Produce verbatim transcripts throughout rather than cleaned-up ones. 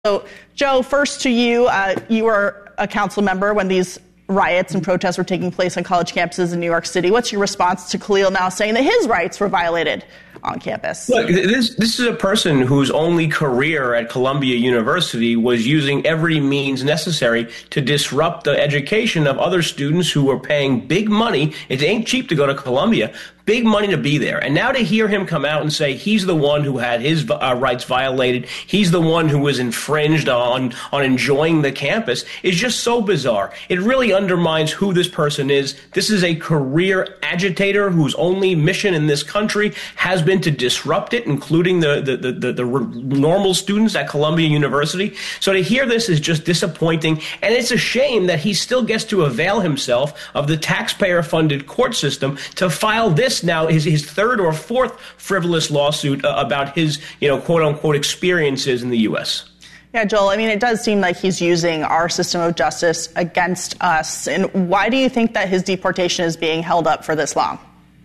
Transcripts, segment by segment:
So, Joe, first to you. Uh, you were a council member when these riots and protests were taking place on college campuses in New York City. What's your response to Khalil now saying that his rights were violated on campus? Look, this this is a person whose only career at Columbia University was using every means necessary to disrupt the education of other students who were paying big money. It ain't cheap to go to Columbia. Big money to be there. And now to hear him come out and say he's the one who had his uh, rights violated, he's the one who was infringed on, on enjoying the campus, is just so bizarre. It really undermines who this person is. This is a career agitator whose only mission in this country has been to disrupt it, including the, the, the, the, the normal students at Columbia University. So to hear this is just disappointing. And it's a shame that he still gets to avail himself of the taxpayer-funded court system to file this now his his third or fourth frivolous lawsuit uh, about his, you know, quote unquote experiences in the U S. Yeah, Joel, I mean, it does seem like he's using our system of justice against us. And why do you think that his deportation is being held up for this long?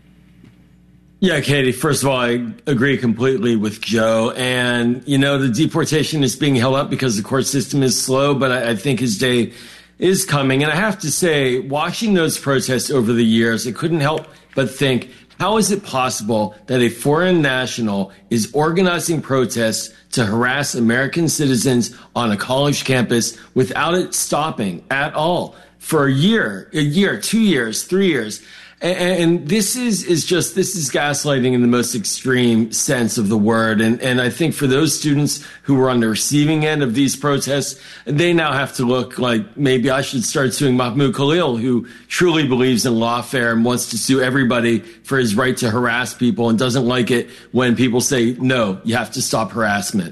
Yeah, Katie, first of all, I agree completely with Joe. And, you know, the deportation is being held up because the court system is slow, but I, I think his day is coming. And I have to say, watching those protests over the years, I couldn't help but think, how is it possible that a foreign national is organizing protests to harass American citizens on a college campus without it stopping at all for a year, a year, two years, three years? And, and this is, is just, this is gaslighting in the most extreme sense of the word. And, and I think for those students who were on the receiving end of these protests, they now have to look like maybe I should start suing Mahmoud Khalil, who truly believes in lawfare and wants to sue everybody for his right to harass people and doesn't like it when people say, no, you have to stop harassment.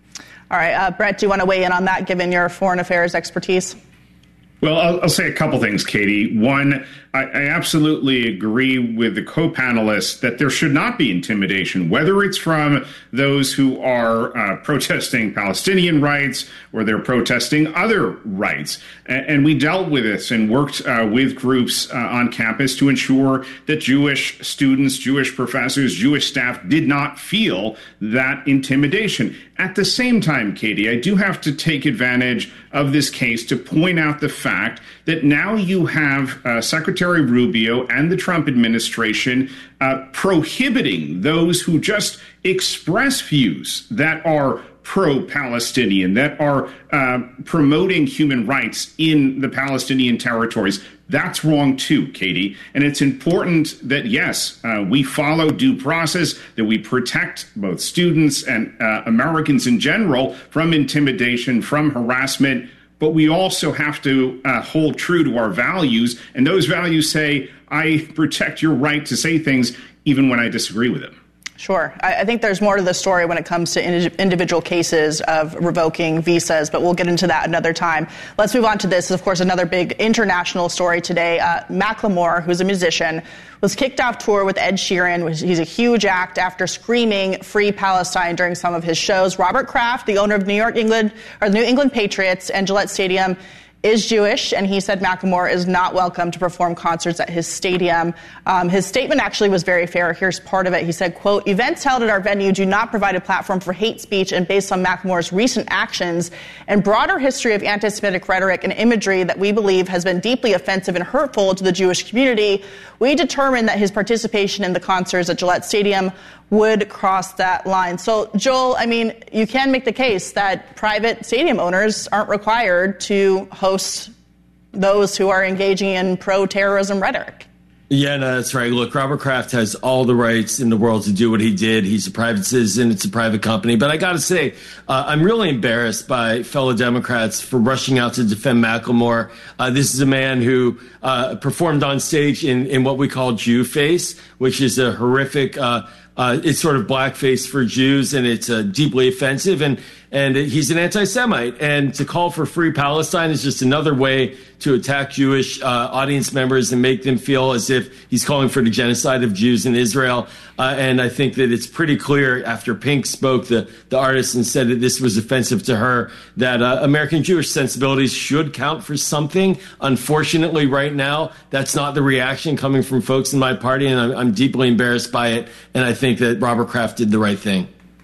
All right. Uh, Brett, do you want to weigh in on that, given your foreign affairs expertise? Well, I'll, I'll say a couple things, Katie. One, I, I absolutely agree with the co-panelists that there should not be intimidation, whether it's from those who are uh, protesting Palestinian rights or they're protesting other rights. And, and we dealt with this and worked uh, with groups uh, on campus to ensure that Jewish students, Jewish professors, Jewish staff did not feel that intimidation. At the same time, Katie, I do have to take advantage of this case to point out the fact that now you have uh, Secretary Rubio and the Trump administration uh, prohibiting those who just express views that are pro-Palestinian, that are uh, promoting human rights in the Palestinian territories. That's wrong too, Katie. And it's important that, yes, uh, we follow due process, that we protect both students and uh, Americans in general from intimidation, from harassment. But we also have to uh, hold true to our values. And those values say, I protect your right to say things even when I disagree with them. Sure. I think there's more to the story when it comes to individual cases of revoking visas, but we'll get into that another time. Let's move on to this. Of course, another big international story today. Uh, Macklemore, who's a musician, was kicked off tour with Ed Sheeran. He's a huge act after screaming "Free Palestine" during some of his shows. Robert Kraft, the owner of New York, England, or the New England Patriots and Gillette Stadium, is Jewish, and he said Macklemore is not welcome to perform concerts at his stadium. Um, his statement actually was very fair. Here's part of it. He said, quote, "Events held at our venue do not provide a platform for hate speech, and based on Macklemore's recent actions and broader history of anti-Semitic rhetoric and imagery that we believe has been deeply offensive and hurtful to the Jewish community, we determined that his participation in the concerts at Gillette Stadium would cross that line." So, Joel, I mean, you can make the case that private stadium owners aren't required to host those who are engaging in pro-terrorism rhetoric. Yeah, no, that's right. Look, Robert Kraft has all the rights in the world to do what he did. He's a private citizen. It's a private company. But I got to say, uh, I'm really embarrassed by fellow Democrats for rushing out to defend Macklemore. Uh, this is a man who uh, performed on stage in, in what we call Jew face, which is a horrific uh Uh, it's sort of blackface for Jews, and it's uh, deeply offensive. And and he's an anti-Semite. And to call for free Palestine is just another way to attack Jewish uh, audience members and make them feel as if he's calling for the genocide of Jews in Israel. Uh, and I think that it's pretty clear after Pink spoke, the, the artist, and said that this was offensive to her, that uh, American Jewish sensibilities should count for something. Unfortunately, right now, that's not the reaction coming from folks in my party, and I'm, I'm deeply embarrassed by it. And I think that Robert Kraft did the right thing.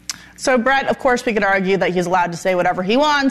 So, Brett, of course, we could argue that he's allowed to say whatever he wants.